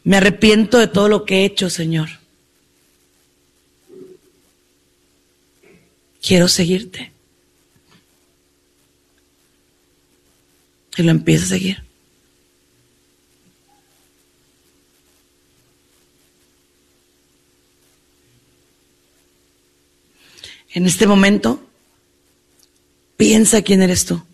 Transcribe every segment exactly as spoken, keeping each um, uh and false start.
Me arrepiento de todo lo que he hecho, Señor. Quiero seguirte. Y lo empieza a seguir. En este momento, piensa quién eres tú.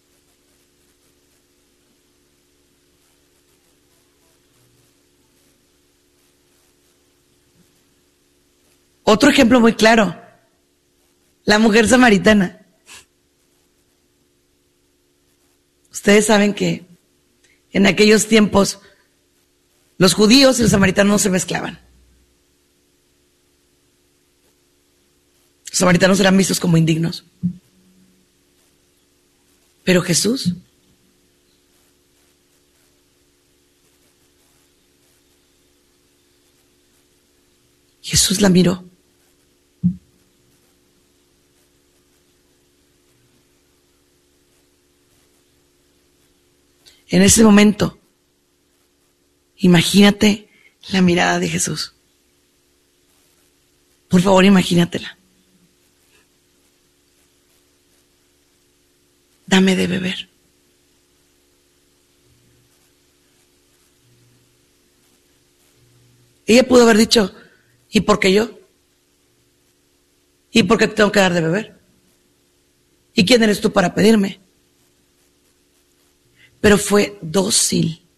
Otro ejemplo muy claro, la mujer samaritana. Ustedes saben que en aquellos tiempos los judíos y los samaritanos no se mezclaban. Los samaritanos eran vistos como indignos. Pero Jesús, Jesús la miró. En ese momento, imagínate la mirada de Jesús. Por favor, imagínatela. Dame de beber. Ella pudo haber dicho, ¿y por qué yo? ¿Y por qué te tengo que dar de beber? ¿Y quién eres tú para pedirme? Pero fue dócil.